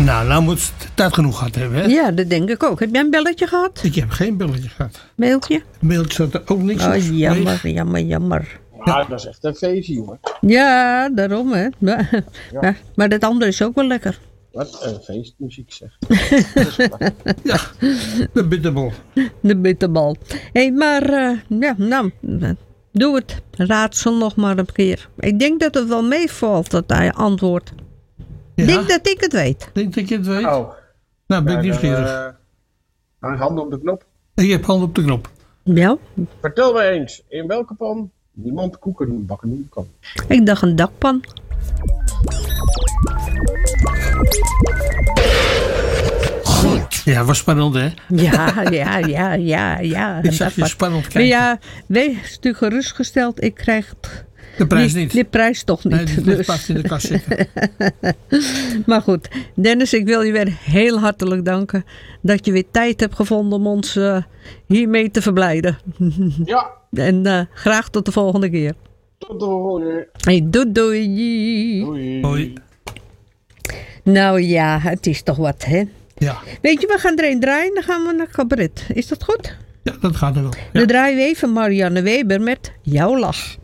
Nou moet het tijd genoeg gehad hebben, hè? Ja, dat denk ik ook. Heb jij een belletje gehad? Ik heb geen belletje gehad. Mailtje? Mailtje staat er ook niks op. Oh, jammer. Ja, dat is echt een feestje, jongen. Ja, daarom, hè. Maar dat andere is ook wel lekker. Wat een feestmuziek, zeg. Ja, de bitterbal. De bitterbal. Hé, maar, doe het raadsel nog maar een keer. Ik denk dat het wel meevalt, dat hij antwoord. Ik denk dat ik het weet. Denk dat je het weet? Oh. Nou, ben ik nieuwsgierig. Handen op de knop. Je hebt hand op de knop. Ja. Vertel me eens, in welke pan niemand koeken bakken kan? Ik dacht een dakpan. Goed. Ja, was spannend, hè? Ja. Ik zag je spannend kijken. Maar ja, wees natuurlijk gerustgesteld. Ik krijg het de prijs niet. Die prijs toch niet. Nee, die dus. past in de kast zitten. Maar goed, Dennis, ik wil je weer heel hartelijk danken dat je weer tijd hebt gevonden om ons hiermee te verblijden. Ja. En graag tot de volgende keer. Tot de volgende. Hey, doei. Doei. Hoi. Nou ja, het is toch wat, hè? Ja. Weet je, we gaan er een draaien, dan gaan we naar cabaret. Is dat goed? Ja, dat gaat er wel. Ja. Dan draaien we even Marianne Weber met Jouw Lach.